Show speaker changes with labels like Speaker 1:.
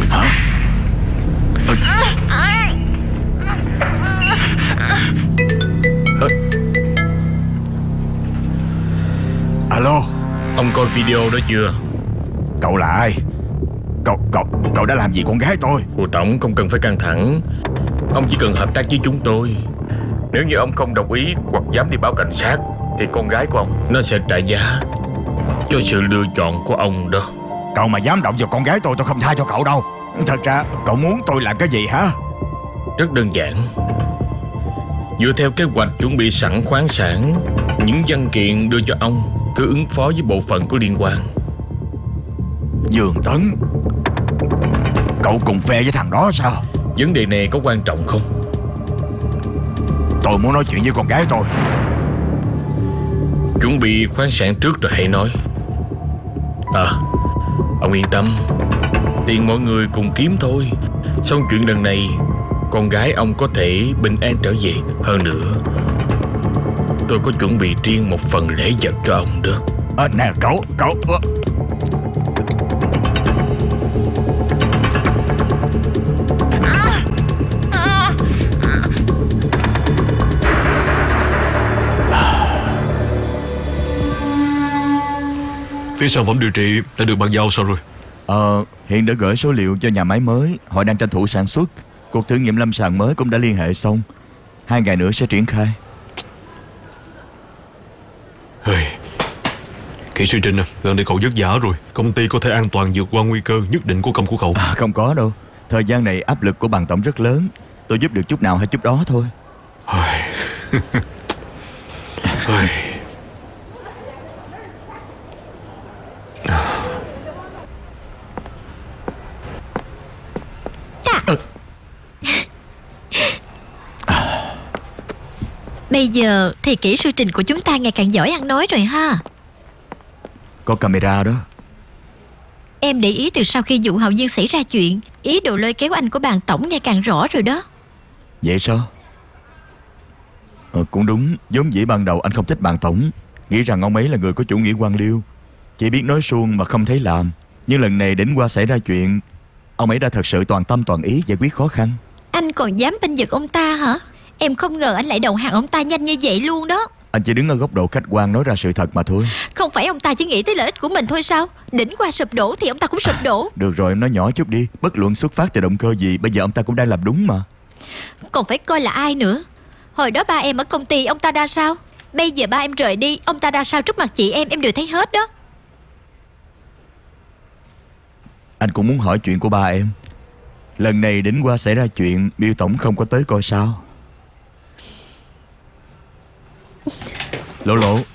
Speaker 1: Hả? Alo.
Speaker 2: Ông coi video đó chưa?
Speaker 1: Cậu là ai? Cậu đã làm gì con gái tôi?
Speaker 2: 副tổng không cần phải căng thẳng. Ông chỉ cần hợp tác với chúng tôi. Nếu như ông không đồng ý hoặc dám đi báo cảnh sát thì con gái của ông nó sẽ trả giá cho sự lựa chọn của ông đó.
Speaker 1: Cậu mà dám động vào con gái tôi không tha cho cậu đâu. Thật ra cậu muốn tôi làm cái gì hả?
Speaker 2: Rất đơn giản. Dựa theo kế hoạch chuẩn bị sẵn khoáng sản, những văn kiện đưa cho ông, cứ ứng phó với bộ phận có liên quan.
Speaker 1: Dương Tấn, cậu cùng phe với thằng đó sao?
Speaker 2: Vấn đề này có quan trọng không?
Speaker 1: Tôi muốn nói chuyện với con gái tôi.
Speaker 2: Chuẩn bị khoáng sản trước rồi hãy nói. Ông yên tâm, tiền mọi người cùng kiếm thôi. Xong chuyện lần này, con gái ông có thể bình an trở về. Hơn nữa, tôi có chuẩn bị riêng một phần lễ vật cho ông đó.
Speaker 1: Nè cậu.
Speaker 3: Phía sản phẩm điều trị đã được bàn giao sao rồi?
Speaker 1: Hiện đã gửi số liệu cho nhà máy mới. Họ đang tranh thủ sản xuất. Cuộc thử nghiệm lâm sàng mới cũng đã liên hệ xong. 2 ngày nữa sẽ triển khai.
Speaker 3: Kỹ sư Trinh, gần đây cậu vất vả rồi. Công ty có thể an toàn vượt qua nguy cơ nhất định của công của cậu.
Speaker 1: Không có đâu. Thời gian này áp lực của bàn tổng rất lớn. Tôi giúp được chút nào hay chút đó thôi.
Speaker 4: Bây giờ thì kỹ sư Trình của chúng ta ngày càng giỏi ăn nói rồi ha.
Speaker 1: Có camera đó.
Speaker 4: Em để ý từ sau khi vụ Hậu Dương xảy ra chuyện, ý đồ lôi kéo anh của bàn tổng ngày càng rõ rồi đó.
Speaker 1: Vậy sao? Cũng đúng. Vốn dĩ ban đầu anh không thích bàn tổng, nghĩ rằng ông ấy là người có chủ nghĩa quan liêu, chỉ biết nói suông mà không thấy làm. Nhưng lần này đến qua xảy ra chuyện, ông ấy đã thật sự toàn tâm toàn ý giải quyết khó khăn.
Speaker 4: Anh còn dám bênh vực ông ta hả? Em không ngờ anh lại đầu hàng ông ta nhanh như vậy luôn đó.
Speaker 1: Anh chỉ đứng ở góc độ khách quan nói ra sự thật mà thôi.
Speaker 4: Không phải ông ta chỉ nghĩ tới lợi ích của mình thôi sao? Đỉnh qua sụp đổ thì ông ta cũng sụp đổ.
Speaker 1: Được rồi, nói nhỏ chút đi. Bất luận xuất phát từ động cơ gì, bây giờ ông ta cũng đang làm đúng mà.
Speaker 4: Còn phải coi là ai nữa. Hồi đó ba em ở công ty ông ta ra sao, bây giờ ba em rời đi ông ta ra sao trước mặt chị em đều thấy hết đó.
Speaker 1: Anh cũng muốn hỏi chuyện của ba em. Lần này đến qua xảy ra chuyện, Bill tổng không có tới coi sao? Lộ.